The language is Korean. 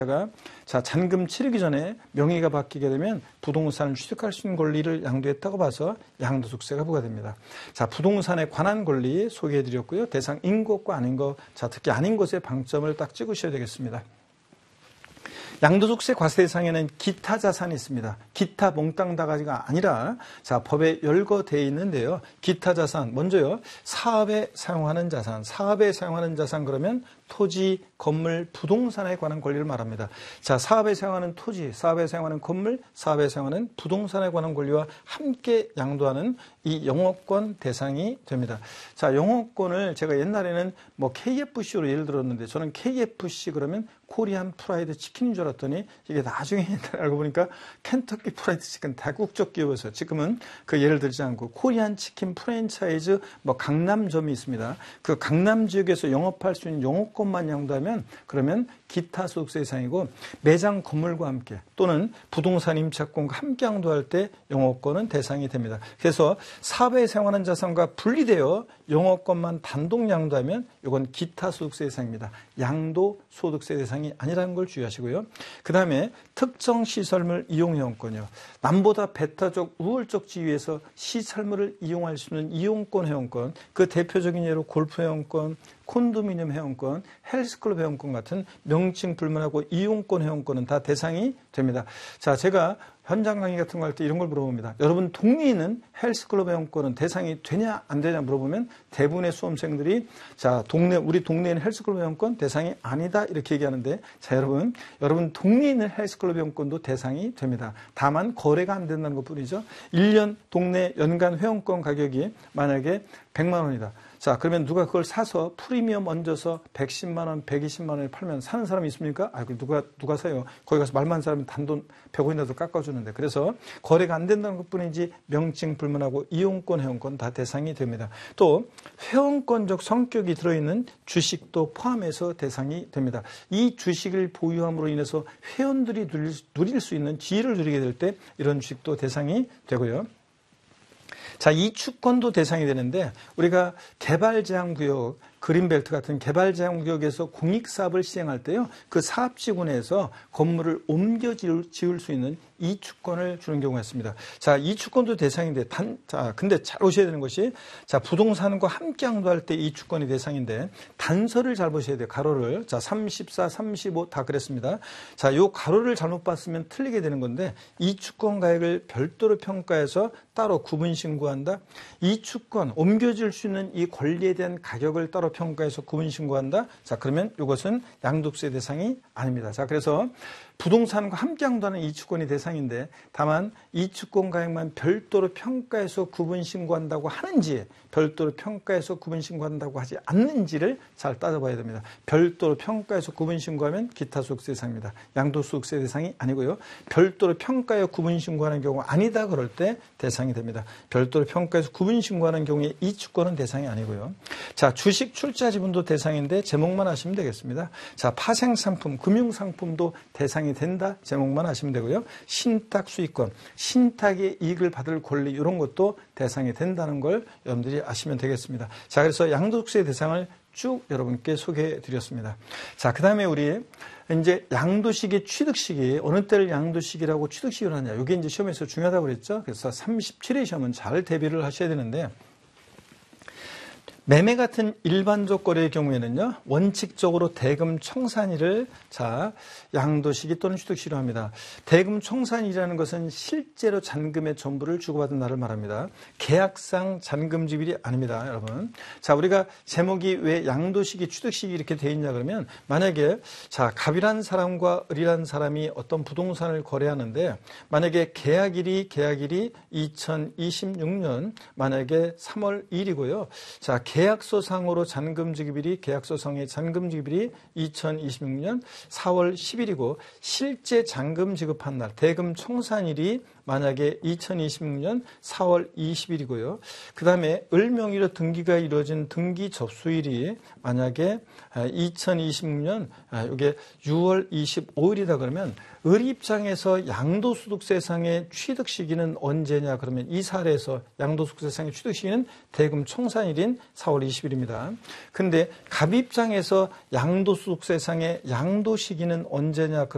자, 잔금 치르기 전에 명의가 바뀌게 되면 부동산을 취득할 수 있는 권리를 양도했다고 봐서 양도소득세가 부과됩니다. 자, 부동산에 관한 권리 소개해드렸고요. 대상 인 것과 아닌 것, 자, 특히 아닌 것에 방점을 딱 찍으셔야 되겠습니다. 양도소득세 과세 대상에는 기타 자산이 있습니다. 기타 몽땅 다가지가 아니라 자, 법에 열거되어 있는데요. 기타 자산 먼저요. 사업에 사용하는 자산 그러면 토지, 건물, 부동산에 관한 권리를 말합니다. 자, 사업에 사용하는 토지, 사업에 사용하는 건물, 사업에 사용하는 부동산에 관한 권리와 함께 양도하는 이 영업권 대상이 됩니다. 자, 영업권을 제가 옛날에는 뭐 KFC로 예를 들었는데 저는 KFC 그러면 코리안 프라이드 치킨인 줄 알았더니 이게 나중에 알고 보니까 켄터키 프라이드 치킨 다국적 기업에서 지금은 그 예를 들지 않고 코리안 치킨 프랜차이즈 뭐 강남점이 있습니다. 그 강남 지역에서 영업할 수 있는 영업권만 양도하면 그러면 기타 소득세 대상이고 매장 건물과 함께 또는 부동산 임차권과 함께 양도할 때 영업권은 대상이 됩니다. 그래서 사업에 사용하는 자산과 분리되어 영업권만 단독 양도하면 이건 기타 소득세 대상입니다. 양도 소득세 대상이 아니라는 걸 주의하시고요. 그 다음에 특정 시설물 이용 회원권이요. 남보다 배타적 우월적 지위에서 시설물을 이용할 수 있는 이용권 회원권, 그 대표적인 예로 골프 회원권, 콘도미니엄 회원권, 헬스클럽 회원권 같은 명칭 불문하고 이용권 회원권은 다 대상이 됩니다. 자, 제가 현장 강의 같은 거 할 때 이런 걸 물어봅니다. 여러분 동네에 있는 헬스클럽 회원권은 대상이 되냐 안 되냐 물어보면 대부분의 수험생들이 자, 우리 동네에는 헬스클럽 회원권 대상이 아니다 이렇게 얘기하는데 자, 여러분 동네에 있는 헬스클럽 회원권도 대상이 됩니다. 다만 거래가 안 된다는 것뿐이죠. 1년 동네 연간 회원권 가격이 만약에 100만 원이다. 자, 그러면 누가 그걸 사서 프리미엄 얹어서 110만 원, 120만 원에 팔면 사는 사람이 있습니까? 아, 누가 사요? 거기 가서 말 많은 사람은 단돈 100원이라도 깎아주는데. 그래서 거래가 안 된다는 것뿐이지 명칭 불문하고 이용권, 회원권 다 대상이 됩니다. 또 회원권적 성격이 들어있는 주식도 포함해서 대상이 됩니다. 이 주식을 보유함으로 인해서 회원들이 누릴 수 있는 지위를 누리게 될 때 이런 주식도 대상이 되고요. 자, 이 주권도 대상이 되는데 우리가 개발제한구역, 그린벨트 같은 개발제한구역에서 공익사업을 시행할 때요. 그 사업지구내에서 건물을 옮겨 지을 수 있는 이 주권을 주는 경우가 있습니다. 자, 이 주권도 대상인데 근데 잘 보셔야 되는 것이 자, 부동산과 함께 양도할 때 이 주권이 대상인데 단서를 잘 보셔야 돼요. 가로를. 자, 34, 35 다 그랬습니다. 자, 요 가로를 잘못 봤으면 틀리게 되는 건데 이 주권 가액을 별도로 평가해서 따로 구분 신고한다. 이 주권 옮겨질 수 있는 이 권리에 대한 가격을 따로 평가해서 구분 신고한다. 자, 그러면 이것은 양도세 대상이 아닙니다. 자, 그래서 부동산과 함께 양도하는 이 주권이 대상인데 다만 이 주권 가액만 별도로 평가해서 구분 신고한다고 하는지 별도로 평가해서 구분 신고한다고 하지 않는지를 잘 따져봐야 됩니다. 별도로 평가해서 구분 신고하면 기타 소득세 대상입니다. 양도소득세 대상이 아니고요. 별도로 평가해 구분 신고하는 경우 아니다 그럴 때 대상이 됩니다. 별도로 평가해서 구분 신고하는 경우에 이 주권은 대상이 아니고요. 자, 주식 출자 지분도 대상인데 제목만 하시면 되겠습니다. 자, 파생상품, 금융상품도 대상이 된다. 제목만 하시면 되고요. 신탁 수익권, 신탁의 이익을 받을 권리 이런 것도 대상이 된다는 걸 여러분들이 아시면 되겠습니다. 자, 그래서 양도소득세 대상을 쭉 여러분께 소개해 드렸습니다. 자, 그 다음에 우리 이제 양도시기, 취득시기, 어느 때를 양도시기라고 취득시기를 하냐. 이게 이제 시험에서 중요하다고 그랬죠. 그래서 37회 시험은 잘 대비를 하셔야 되는데 매매 같은 일반적 거래의 경우에는요, 원칙적으로 대금 청산일을 자, 양도시기 또는 취득시기로 합니다. 대금 청산일이라는 것은 실제로 잔금의 전부를 주고받은 날을 말합니다. 계약상 잔금지일이 아닙니다, 여러분. 자, 우리가 제목이 왜 양도시기, 취득시기 이렇게 돼 있냐 그러면 만약에 자, 갑이란 사람과 을이란 사람이 어떤 부동산을 거래하는데 만약에 계약일이 2026년 만약에 3월 1일이고요. 자, 계약서상으로 잔금지급일이 계약서상의 잔금지급일이 2026년 4월 10일이고 실제 잔금 지급한 날 대금 청산일이 만약에 2026년 4월 20일이고요. 그 다음에 을 명의로 등기가 이루어진 등기 접수일이 만약에 2026년 이게 6월 25일이다 그러면 을 입장에서 양도소득세상의 취득 시기는 언제냐 그러면 이 사례에서 양도소득세상의 취득 시기는 대금 청산일인 4월 20일입니다. 근데 갑 입장에서 양도소득세상의 양도 시기는 언제냐